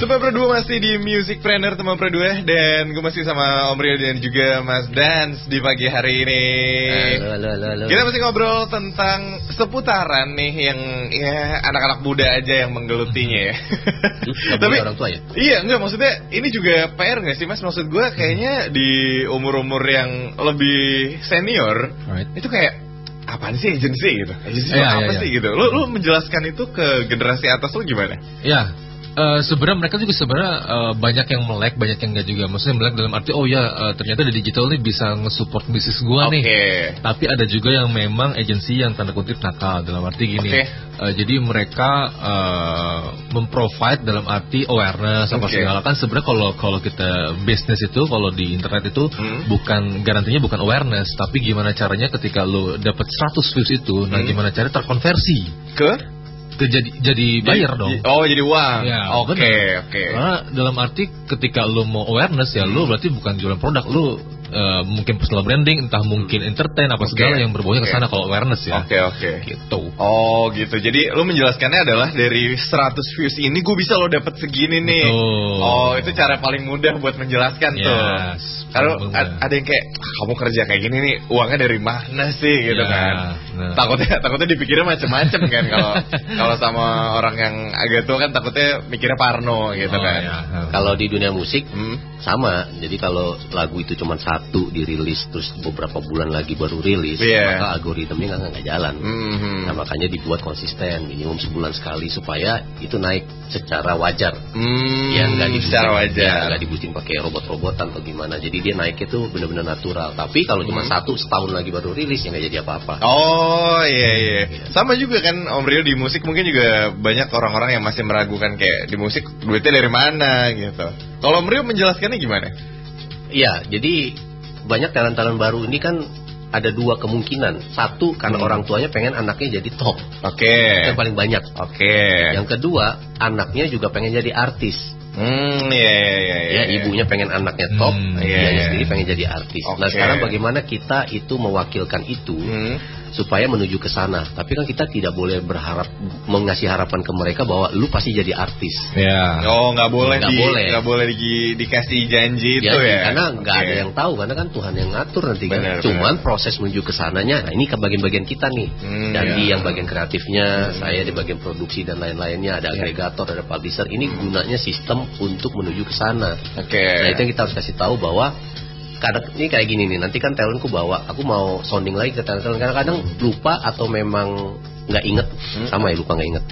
Teman berdua masih di Musicpreneur teman berdua. Dan gue masih sama Om Rio dan juga Mas Dance di pagi hari ini. Halo. Kita masih ngobrol tentang seputaran nih yang ya anak-anak muda aja yang menggelutinya ya. Tapi orang tua ya? Iya, enggak, maksudnya ini juga PR gak sih Mas? Maksud gue kayaknya di umur-umur yang lebih senior, itu kayak apaan sih agency gitu? Agency apa sih gitu? Lu menjelaskan itu ke generasi atas lu gimana? Ya, sebenarnya mereka juga banyak yang melek, banyak yang enggak juga. Maksudnya melek dalam arti ternyata di digital nih bisa nge-support bisnis gua nih. Tapi ada juga yang memang agensi yang tanda kutip nakal dalam arti gini. Jadi mereka memprovide dalam arti awareness apa segala kan. Sebenarnya kalau kita bisnis itu kalau di internet itu bukan garantinya bukan awareness, tapi gimana caranya ketika lo dapat 100 views itu, nah gimana caranya terkonversi jadi bayar dong. Oh, jadi uang. Ya, Oke. Karena dalam arti ketika lo mau awareness ya lo berarti bukan jualan produk, lo mungkin personal branding, entah mungkin entertain apa segala yang berbaunya ke sana kalau awareness ya. Oke. Gitu. Oh, gitu. Jadi lo menjelaskannya adalah dari 100 views ini gue bisa lo dapat segini nih. Oh, itu cara paling mudah buat menjelaskan tuh. Kalau ada yang kayak kamu kerja kayak gini nih, uangnya dari mana sih gitu kan. Takutnya dipikirnya macam-macam kan kalau sama orang yang agak tua kan takutnya mikirnya parno gitu kan. Kalau di dunia musik sama. Jadi kalau lagu itu cuma satu dirilis terus beberapa bulan lagi baru rilis, maka algoritmanya nggak jalan. Nah, makanya dibuat konsisten minimum sebulan sekali supaya itu naik secara wajar. Ya nggak secara wajar, nggak dibuatin pakai robot-robotan atau gimana. Jadi dia naik itu benar-benar natural. Tapi kalau cuma setahun lagi baru rilis ya nggak jadi apa-apa. Oh iya. Sama juga kan Om Rio di musik mungkin juga banyak orang-orang yang masih meragukan kayak di musik duitnya dari mana gitu. Kalau Om Rio menjelaskannya gimana? Iya, jadi banyak talent-talent baru ini kan ada dua kemungkinan. Satu, karena orang tuanya pengen anaknya jadi top. Yang paling banyak. Yang kedua, anaknya juga pengen jadi artis. Ibunya pengen anaknya top, dianya sendiri pengen jadi artis. Nah, sekarang bagaimana kita itu mewakilkan itu supaya menuju ke sana. Tapi kan kita tidak boleh berharap mengasih harapan ke mereka bahwa lu pasti jadi artis. Oh, nggak boleh dikasih janji itu ya. Karena nggak ada yang tahu, karena kan Tuhan yang ngatur nanti kan. Cuman proses menuju ke sananya, nah ini ke bagian-bagian kita nih. Dan di yang bagian kreatifnya, saya di bagian produksi dan lain-lainnya, ada agregator, ada publisher. Ini gunanya sistem untuk menuju ke sana. Nah, itu yang kita harus kasih tahu bahwa ini kayak gini nih, nanti kan talentku bawa, aku mau sounding lagi ke talent, kadang-kadang lupa atau memang nggak inget, sama ya lupa nggak inget.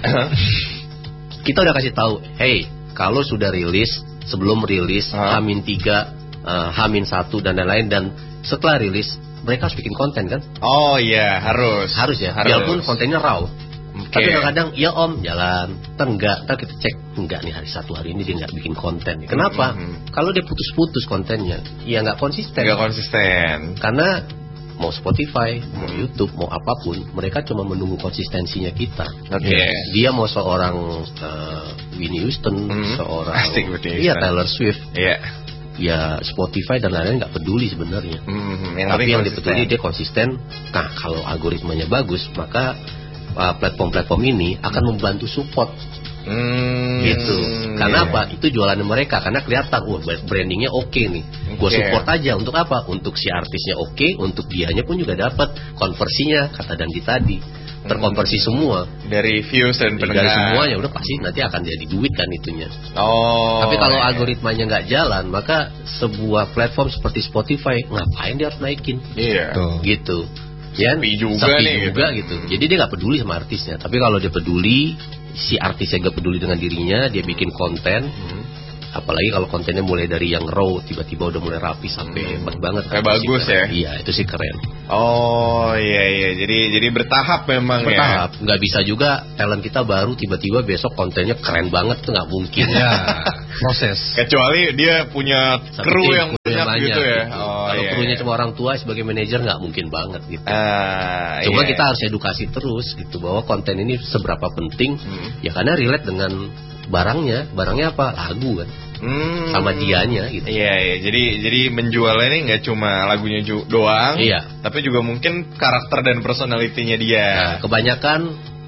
Kita udah kasih tahu, hey, kalau sudah rilis, sebelum rilis, H-3, H-1 dan lain-lain, dan setelah rilis, mereka harus bikin konten kan? Oh iya, harus ya. Biarpun kontennya raw. Tapi kadang-kadang, ya om, jalan. Enggak, kita cek, enggak nih hari ini dia nggak bikin konten. Kenapa? Kalau dia putus-putus kontennya, ya nggak konsisten. Karena mau Spotify, mau YouTube, mau apapun, mereka cuma menunggu konsistensinya kita. Dia mau seorang Whitney Houston, seorang Taylor Swift. Ya Spotify dan lain-lain nggak peduli sebenarnya. Tapi yang dipeduli dia konsisten. Nah, kalau algoritmanya bagus, maka platform-platform ini akan membantu support gitu. Karena apa? Itu jualannya mereka. Karena kelihatan, brandingnya oke nih. Gue support aja. Untuk apa? Untuk si artisnya oke, untuk dianya pun juga dapat konversinya. Kata Dandi tadi, terkonversi semua dari views dan pendengar. Dari semuanya udah pasti nanti akan jadi duit kan itunya. Tapi kalau algoritmanya nggak jalan, maka sebuah platform seperti Spotify ngapain dia harus naikin? Gitu. Sepi juga gitu. Jadi dia nggak peduli sama artisnya. Tapi kalau dia peduli, si artisnya nggak peduli dengan dirinya, dia bikin konten. Apalagi kalau kontennya mulai dari yang raw, tiba-tiba udah mulai rapi sampai hebat banget. Kayak bagus ya. Iya, itu sih keren. Oh iya. Jadi bertahap memang bertahap. Nggak bisa juga talent kita baru tiba-tiba besok kontennya keren banget, tuh nggak mungkin. Proses. Kecuali dia punya kru yang banyak gitu ya. Kalau krunya cuma orang tua sebagai manajer nggak mungkin banget gitu. Cuma kita harus edukasi terus gitu bahwa konten ini seberapa penting. Ya karena relate dengan barangnya apa? Lagu kan. Sama dianya gitu. Iya. Jadi menjualnya ini nggak cuma lagunya doang, tapi juga mungkin karakter dan personalitinya dia. Nah, kebanyakan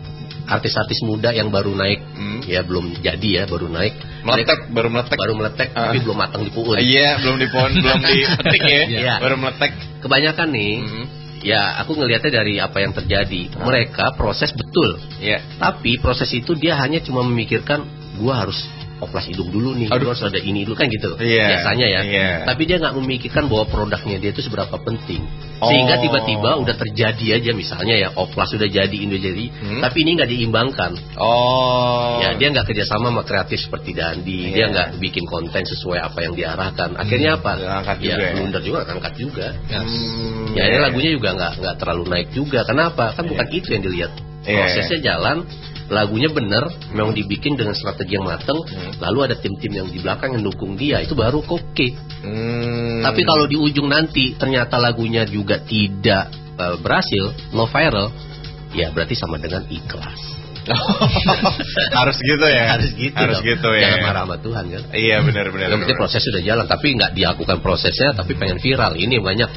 artis-artis muda yang baru naik, ya belum jadi ya, baru naik, baru meletek, tapi belum matang di puun. Iya, belum belum dipetik ya, baru meletek. Kebanyakan nih, ya aku ngelihatnya dari apa yang terjadi. Mereka proses betul, tapi proses itu dia hanya cuma memikirkan, gua harus oplas hidung dulu nih, harus ada ini dulu kan gitu, biasanya ya. Tapi dia nggak memikirkan bahwa produknya dia itu seberapa penting, sehingga tiba-tiba udah terjadi aja, misalnya ya oplas sudah jadi, tapi ini nggak diimbangkan. Ya dia nggak kerjasama sama kreatif seperti Dandi, dia nggak bikin konten sesuai apa yang diarahkan. Akhirnya apa? Blunder juga, angkat juga. Ya ini lagunya juga nggak terlalu naik juga. Kenapa? Kan bukan itu yang dilihat. Prosesnya jalan. Lagunya bener, memang dibikin dengan strategi yang mateng, lalu ada tim-tim yang di belakang yang dukung dia, itu baru oke. Tapi kalau di ujung nanti ternyata lagunya juga tidak berhasil, no viral, ya berarti sama dengan ikhlas. Harus gitu ya. Harus gitu ya. Jangan marah sama Tuhan kan. Iya benar. Yang penting proses sudah jalan, tapi nggak dilakukan prosesnya, tapi pengen viral. Ini banyak.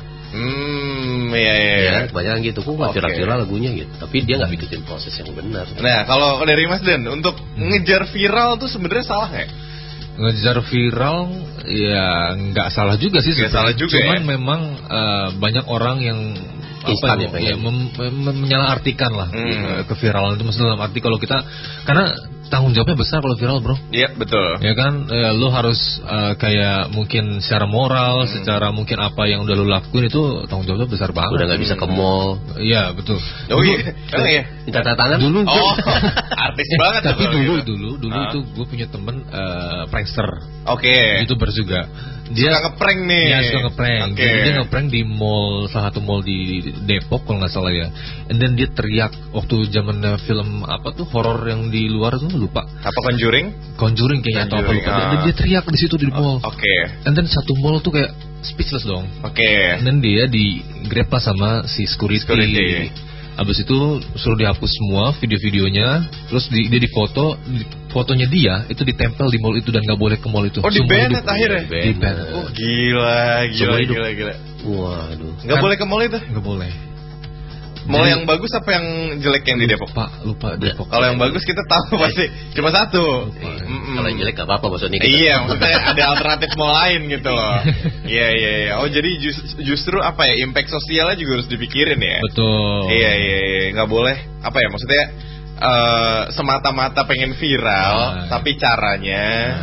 Iya. Banyak gitu, kok nggak viral lagunya gitu. Tapi dia nggak bikin proses yang benar. Nah, kalau dari Mas Den, untuk ngejar viral tuh sebenarnya salah nggak? Ngejar viral, ya nggak salah juga sih. Nggak salah juga. Cuman memang banyak orang yang menyalahartikan lah keviralan itu. Maksudnya dalam arti kalau kita, karena tanggung jawabnya besar kalau viral, bro. Iya, betul. Ya kan, lo harus kayak mungkin secara moral, secara mungkin apa yang udah lo lakuin itu tanggung jawabnya besar banget. Udah nggak bisa ke mall. Iya, betul. Minta tanda tangan dulu. Artis banget. Tapi dulu itu gue punya temen prankster. YouTuber juga. Dia suka ngeprank nih. Iya, suka ngeprank. Dia ngeprank di mall, salah satu mall di Depok kalau nggak salah ya. And then dia teriak waktu zaman film apa tuh horor yang di luar tuh, lupa. Apa Conjuring kayaknya atau apa lupa. Dan dia teriak di situ di mall. And then satu mall tuh kayak speechless dong. And then dia di grab lah sama si security. Abis itu suruh dihapus semua video-videonya, terus dia fotonya dia itu ditempel di mall itu dan nggak boleh ke mall itu. Di-ban akhirnya? Di-ban. Gila. Waduh. Nggak boleh ke mall itu? Nggak boleh. Mall yang bagus apa yang jelek yang di Depok? Lupa Depok. Kalau yang bagus kita tahu pasti cuma satu. Kalau yang jelek nggak apa-apa maksudnya. Iya, maksudnya ada alternatif mall lain gitu loh. Iya. Oh jadi justru apa ya, impact sosialnya juga harus dipikirin ya. Betul. Iya. Nggak boleh apa ya, maksudnya semata-mata pengen viral, tapi caranya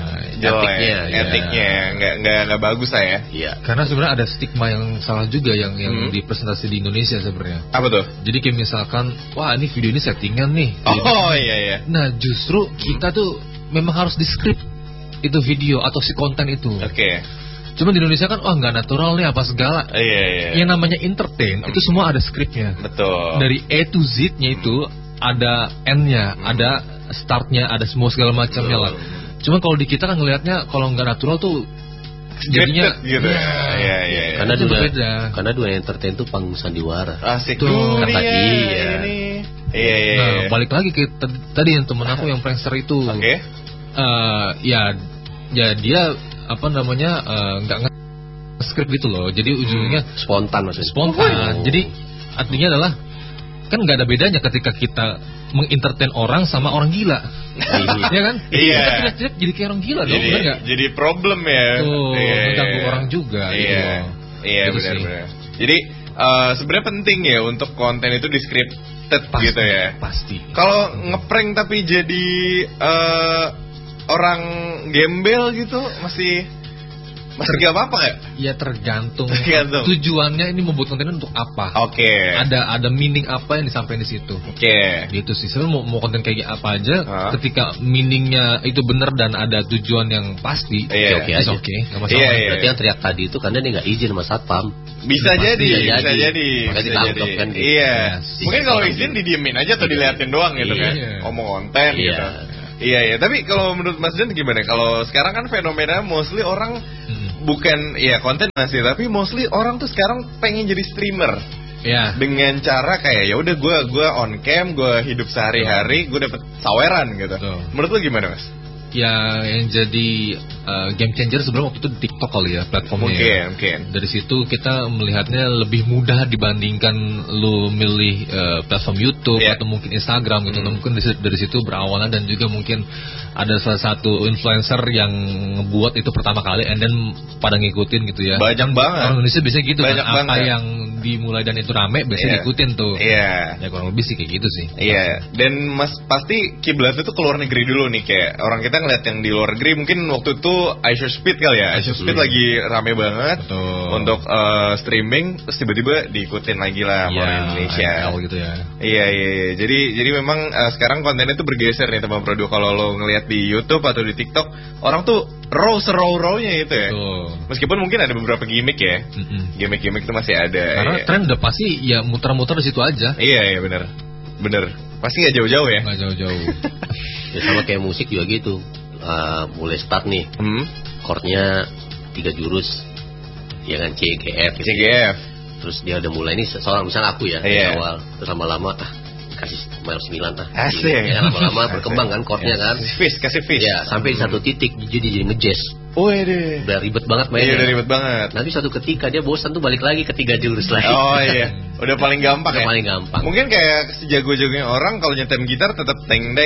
etiknya nggak bagus ya. Iya. Karena sebenarnya ada stigma yang salah juga yang dipresentasi di Indonesia sebenarnya. Apa tuh? Jadi kayak misalkan, wah ini video ini settingan nih. Iya. Nah justru kita tuh memang harus di script itu video atau si konten itu. Cuma di Indonesia kan, nggak natural nih apa segala. Iya. Yang namanya entertain itu semua ada skripnya. Betul. Dari A to Z-nya itu ada N-nya, ada start-nya, ada semua segala macamnya lah. Cuma kalau di kita kan ngelihatnya kalau nggak natural tuh jadinya gitu. Iya. Karena dua entertain tuh panggung sandiwara. Asik tuh. Kata dia. Iya. Nah, balik lagi ke tadi yang temen aku yang prankster itu. Ya dia apa namanya nggak nge-script gitu loh. Jadi ujungnya spontan maksudnya. Spontan. Jadi artinya adalah kan nggak ada bedanya ketika kita mengentertain orang sama orang gila. Ya kan? Iya. Kita teriak-teriak jadi kayak orang gila dong, benar nggak? Jadi problem ya. Mengganggu orang juga. Iya, benar. Jadi sebenarnya penting ya untuk konten itu di-scripted gitu ya. Pasti. Kalau ngeprank tapi jadi orang gembel gitu masih gak apa-apa gak? Ya tergantung. Tujuannya ini membuat konten untuk apa? Ada meaning apa yang disampaikan di situ? Gitu sih. Sebenarnya mau konten kayak apa aja, ketika meaningnya itu benar dan ada tujuan yang pasti, oke aja. Nggak masalah. Berarti yang teriak tadi itu karena dia nggak izin sama satpam. Bisa jadi. Makanya ditangkap kan. Gitu. Iya. Mungkin kalau izin didiemin aja atau diliatin doang gitu kan. Ngomong konten gitu. Iya. Tapi kalau menurut Mas Dan gimana? Kalau sekarang kan fenomena mostly orang bukan konten masih, tapi mostly orang tuh sekarang pengen jadi streamer. Dengan cara kayak ya udah gue on cam, gue hidup sehari-hari, gue dapet saweran gitu. Menurut lu gimana, Mas? yang jadi game changer sebelum waktu itu di TikTok kali ya platformnya. Mungkin. Dari situ kita melihatnya lebih mudah dibandingkan lu milih platform YouTube atau mungkin Instagram gitu. Mungkin dari situ berawalan, dan juga mungkin ada salah satu influencer yang ngebuat itu pertama kali, and then pada ngikutin gitu ya. Banyak banget. Orang Indonesia biasanya gitu banyak kan, apa yang dimulai dan itu rame biasanya ngikutin tuh. Iya. Ya kurang lebih sih kayak gitu sih. Iya. Dan pasti kiblatnya tuh ke luar negeri dulu nih, kayak orang kita ngeliat yang di luar negeri mungkin waktu itu iShowSpeed kali ya. iShowSpeed lagi rame banget untuk streaming, terus tiba-tiba diikutin lagi lah sama Indonesia. Gitu ya. Iya. Jadi memang sekarang kontennya tuh bergeser nih teman Produ. Kalau lo ngeliat di YouTube atau di TikTok, orang tuh raw-nya gitu ya. Meskipun mungkin ada beberapa gimmick ya. Gimmick itu masih ada. Karena tren udah pasti ya muter-muter di situ aja. Iya bener. Pasti nggak jauh-jauh ya. Nggak jauh-jauh. Ya sama kayak musik juga gitu. Mulai start nih, chordnya 3 jurus, ya kan, C, G, F. Terus dia udah mulai nih, seorang misalnya aku ya, dari awal, terus lama-lama kasih mayor 9 Asik. Ya, lama-lama berkembang kan chordnya kan. Kasih fish. Ya, sampai di satu titik jadi nge-jazz. Deh. Udah ribet banget mainnya. Iya, udah ribet banget. Nanti suatu ketika dia bosan tuh balik lagi ke 3 jurus lagi. Oh iya. Udah paling gampang ya. Paling gampang. Mungkin kayak sejago-jagonya orang kalau nyetem gitar tetap deng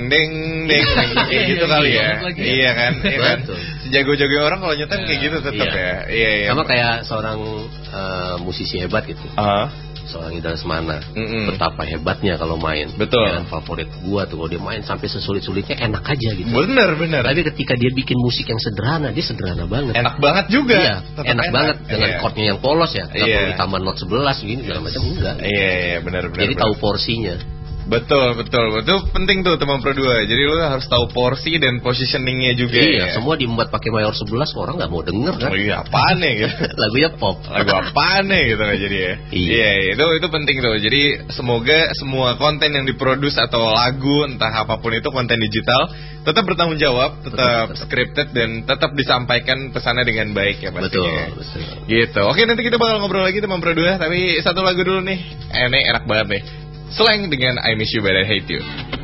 kayak gitu kali ya. Iya kan? Sejago-jagonya orang kalau nyetem kayak gitu tetap ya. Iya. Sama kayak seorang musisi hebat gitu. Seorang Indra Lesmana, betapa hebatnya kalau main. Betul. Dan favorit gua tuh kalau dia main sampai sesulit-sulitnya enak aja gitu. Bener. Tapi ketika dia bikin musik yang sederhana, dia sederhana banget. Enak banget juga. Iya, enak banget dengan chordnya yang polos ya. Nggak perlu ditambah not 11 gini segala macam enggak. Iya, benar. Jadi tahu porsinya. Betul. Itu penting tuh teman Pro 2. Jadi lu harus tahu porsi dan positioningnya juga. Iya, semua diembat pakai mayor 11, orang nggak mau denger kan. Oh iya, apaan nih gitu. Lagunya pop. Lagu apaan nih gitu kan jadi ya. Iya, itu penting tuh. Jadi semoga semua konten yang diproduksi atau lagu entah apapun itu konten digital tetap bertanggung jawab, tetap scripted dan tetap disampaikan pesannya dengan baik ya pastinya. Betul. Gitu. Oke, nanti kita bakal ngobrol lagi teman Pro 2, tapi satu lagu dulu nih. Ini enak banget nih. Slang dengan I Miss You But I Hate You.